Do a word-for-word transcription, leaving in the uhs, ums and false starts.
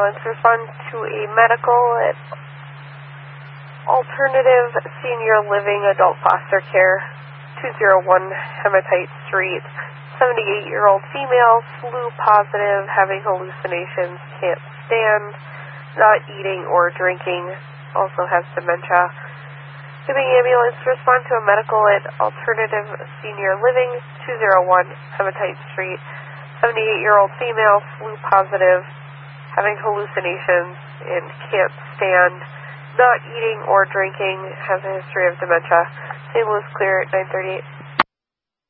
ambulance respond to a medical at Alternative Senior Living Adult Foster Care, two oh one Hematite Street. seventy-eight-year-old female, flu positive, having hallucinations, can't stand, not eating or drinking, also has dementia. Giving ambulance to respond to a medical at Alternative Senior Living, two oh one Hematite Street. seventy-eight-year-old female, flu positive, having hallucinations and can't stand, not eating or drinking, has a history of dementia. Saint Louis clear at nine thirty-eight.